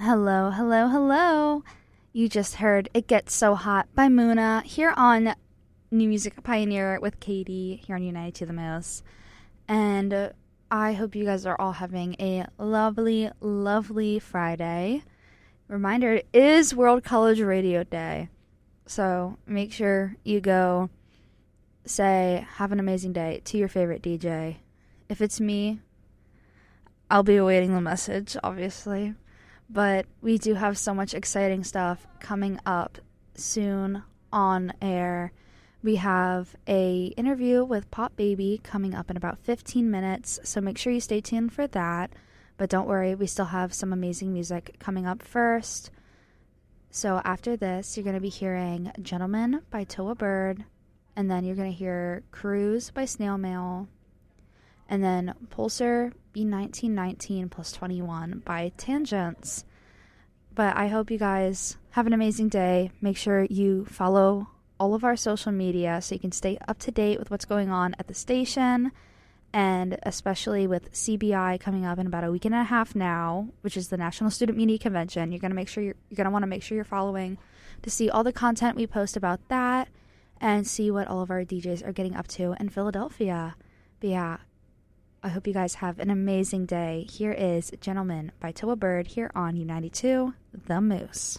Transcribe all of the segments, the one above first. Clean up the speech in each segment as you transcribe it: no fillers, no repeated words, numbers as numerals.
Hello, hello, hello. You just heard It Gets So Hot by Muna here on New Music Pioneer with Katie here on United to the Moose. And I hope you guys are all having a lovely, lovely Friday. Reminder, it is World College Radio Day. So make sure you go say, have an amazing day to your favorite DJ. If it's me, I'll be awaiting the message, obviously. But we do have so much exciting stuff coming up soon on air. We have a interview with Pop Baby coming up in about 15 minutes, so make sure you stay tuned for that. But don't worry, we still have some amazing music coming up first. So after this, you're going to be hearing Gentleman by Toa Bird, and then you're going to hear Cruise by Snail Mail, and then Pulsar B1919 plus 21 by Tangents. But I hope you guys have an amazing day. Make sure you follow all of our social media so you can stay up to date with what's going on at the station, and especially with CBI coming up in about a week and a half now, which is the National Student Media Convention. You're going to want to make sure you're following to see all the content we post about that and see what all of our DJs are getting up to in Philadelphia. But yeah, I hope you guys have an amazing day. Here is Gentleman by Toa Bird here on U92, The Moose.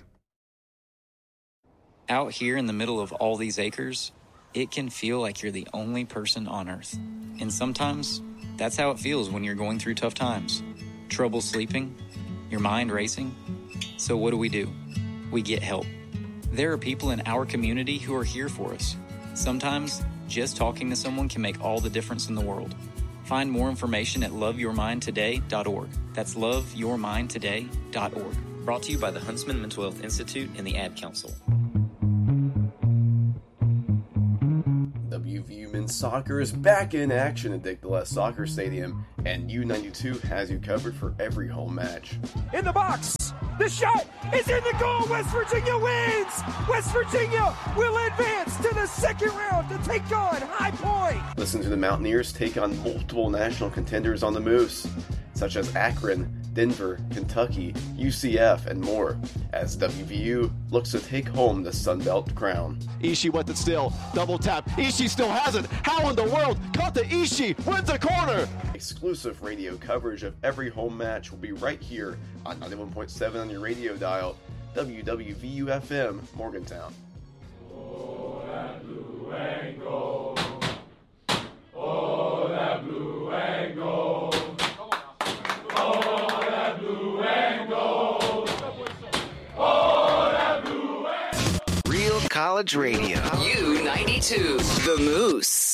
Out here in the middle of all these acres, it can feel like you're the only person on Earth. And sometimes, that's how it feels when you're going through tough times. Trouble sleeping, your mind racing. So what do? We get help. There are people in our community who are here for us. Sometimes, just talking to someone can make all the difference in the world. Find more information at loveyourmindtoday.org. That's loveyourmindtoday.org. Brought to you by the Huntsman Mental Health Institute and the Ad Council. WVU Men's Soccer is back in action at Dick Dales Soccer Stadium, and U92 has you covered for every home match. In the box, the shot is in the goal. West Virginia wins. West Virginia will advance to the second round to take on High Point. Listen to the Mountaineers take on multiple national contenders on the Moose, such as Akron, Denver, Kentucky, UCF, and more, as WVU looks to take home the Sunbelt crown. Ishii went it still, double tap, Ishii still has it, how in the world, cut to Ishii, wins the corner! Exclusive radio coverage of every home match will be right here on 91.7 on your radio dial, WWVU-FM, Morgantown. Oh, that blue and gold. Oh, that blue and gold. Real College Radio. U92. The Moose.